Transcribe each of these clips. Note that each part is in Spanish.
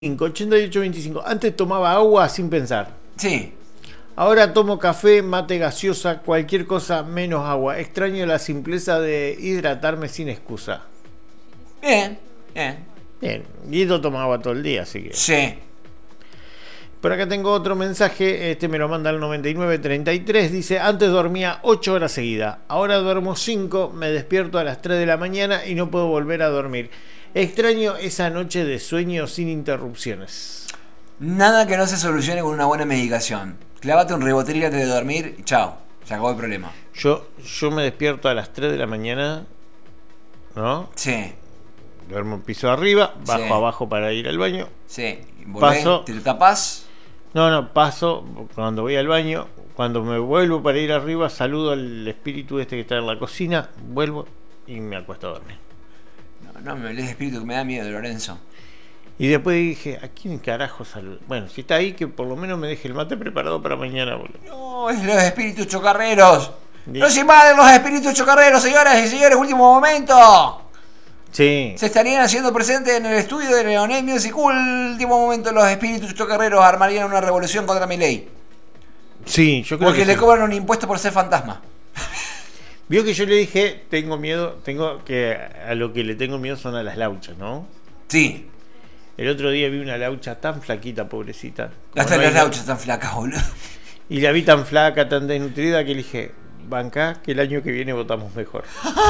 88-25. Antes tomaba agua sin pensar. Sí. Ahora tomo café, mate, gaseosa, cualquier cosa menos agua. Extraño la simpleza de hidratarme sin excusa. Bien, bien. Bien, Guido toma agua todo el día, así que... Sí. Por acá tengo otro mensaje, este me lo manda al 9933, dice, antes dormía 8 horas seguidas, ahora duermo 5, me despierto a las 3 de la mañana y no puedo volver a dormir. Extraño esa noche de sueño sin interrupciones. Nada que no se solucione con una buena medicación. Clávate un ribotril antes de dormir y chao, se acabó el problema. Yo me despierto a las 3 de la mañana, ¿no? Sí. Duermo en piso arriba, bajo Sí. abajo para ir al baño. Sí. Volvés, Paso. te tapás. No, paso cuando voy al baño. Cuando me vuelvo para ir arriba, saludo al espíritu este que está en la cocina, vuelvo y me acuesto a dormir. No me hables de espíritu que me da miedo, Lorenzo. Y después dije, ¿a quién carajo saludo? Bueno, si está ahí, que por lo menos me deje el mate preparado para mañana, boludo. No, es los espíritus chocarreros. No se invaden los espíritus chocarreros, señoras y señores, último momento. Sí. Se estarían haciendo presentes en el estudio de Leonel Music. Último momento, los espíritus chocarreros armarían una revolución contra mi ley. Sí, yo creo Porque que le sí. cobran un impuesto por ser fantasma. Vio que yo le dije, tengo miedo, a lo que le tengo miedo son a las lauchas, ¿no? Sí. El otro día vi una laucha tan flaquita, pobrecita. Como Hasta no las hay- lauchas tan flacas, boludo. Y la vi tan flaca, tan desnutrida, que le dije, banca, que el año que viene votamos mejor.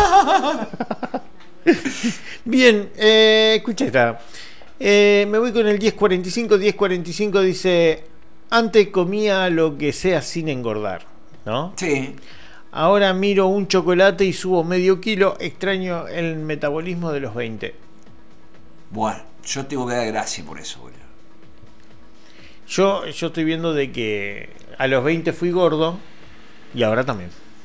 Bien, escucha esta. Me voy con el 1045. 1045 dice, antes comía lo que sea sin engordar, ¿no? Sí. Ahora miro un chocolate y subo medio kilo. Extraño el metabolismo de los 20. Bueno, yo tengo que dar gracias por eso, boludo. Yo estoy viendo de que a los 20 fui gordo y ahora también.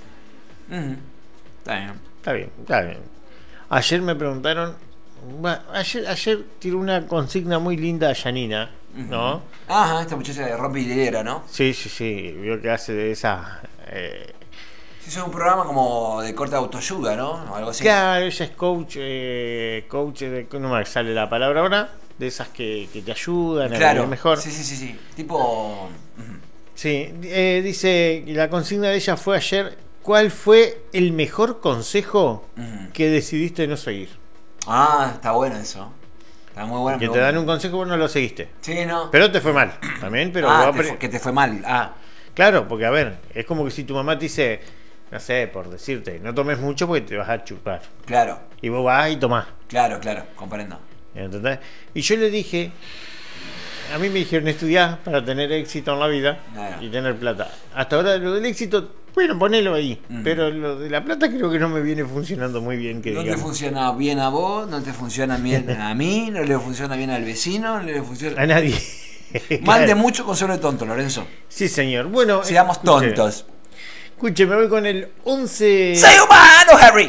Está bien. Está bien, está bien. Ayer me preguntaron, bueno, ayer tiró una consigna muy linda a Janina, ¿no? Ajá, esta muchacha de rompidera, ¿no? Sí, vio que hace de esa... Sí, es un programa como de corta autoayuda, ¿no? O algo así. Claro, ella es coach, no me sale la palabra ahora, de esas que te ayudan a Claro. vivir mejor. Sí. Tipo. Sí, dice, la consigna de ella fue ayer, ¿cuál fue el mejor consejo que decidiste no seguir? Ah, está bueno eso. Está muy bueno. Que te dan un consejo, vos no lo seguiste. Sí, ¿no? Pero te fue mal, también, pero... que te fue mal. Ah, Claro, porque a ver, es como que si tu mamá te dice, no sé, por decirte, no tomes mucho porque te vas a chupar. claro. Y vos vas y tomás. Claro, comprendo. ¿Entendés? Y yo le dije, a mí me dijeron estudiar para tener éxito en la vida Claro. y tener plata. Hasta ahora lo del éxito, bueno, ponelo ahí. Pero lo de la plata creo que no me viene funcionando muy bien, que No te digamos. funciona bien a vos, no te funciona bien a mí, no le funciona bien al vecino, no le funciona. A nadie. Mal de Claro. mucho consuelo de tonto, Lorenzo. Sí, señor. Bueno, Seamos escuche, tontos. Escuche, me voy con el 11... ¡Soy humano, Harry!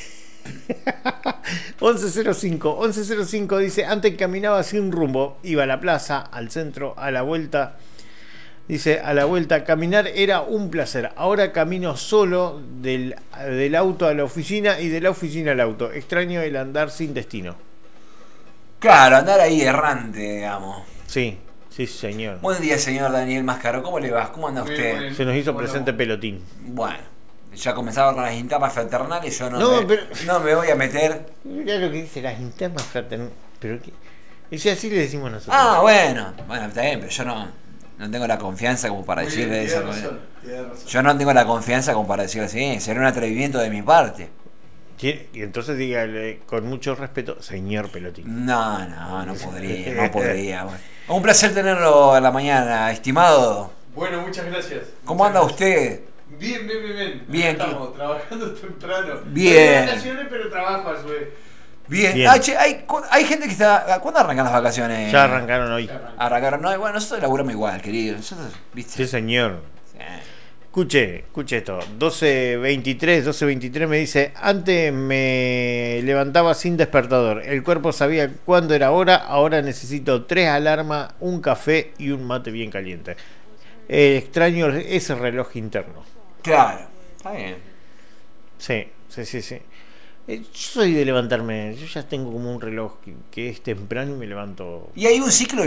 1105 dice, antes caminaba sin rumbo, iba a la plaza, al centro, a la vuelta. Dice, a la vuelta, caminar era un placer. Ahora camino solo del auto a la oficina y de la oficina al auto. Extraño el andar sin destino. Claro, andar ahí errante, digamos. Sí, señor. Buen día, señor Daniel Mascaro. ¿Cómo le va? ¿Cómo anda usted? Bien. Se nos hizo Bueno. presente Pelotín. Bueno, ya comenzaba con las internas fraternales. Yo No, pero- no me voy a meter. Mirá lo que dice, las internas fraternales. Pero qué. Dice, así le decimos nosotros. Ah, bueno, está bien, pero yo no tengo la confianza como para Muy decirle bien, eso. tiene razón. Yo no tengo la confianza como para decirle así. Sería un atrevimiento de mi parte. Y entonces dígale con mucho respeto, señor Pelotín. No podría. Bueno. Un placer tenerlo en la mañana, estimado. Bueno, muchas gracias. ¿Cómo Muchas anda gracias. usted? Bien. Bien, Acá estamos trabajando temprano. Bien. Estoy de vacaciones, pero trabajo a su vez. Bien. Bien. Ah, che, hay gente que está. ¿Cuándo arrancan las vacaciones? Ya arrancaron hoy. Arrancaron, no, bueno, nosotros laburamos igual, querido. Nosotros, ¿viste? Sí, señor. Sí. Escuche esto. 12:23 me dice, antes me levantaba sin despertador. El cuerpo sabía cuándo era hora. Ahora necesito 3 alarmas, un café y un mate bien caliente. Extraño ese reloj interno. Claro, está bien. Sí. Yo soy de levantarme, yo ya tengo como un reloj que es temprano y me levanto. Y hay un ciclo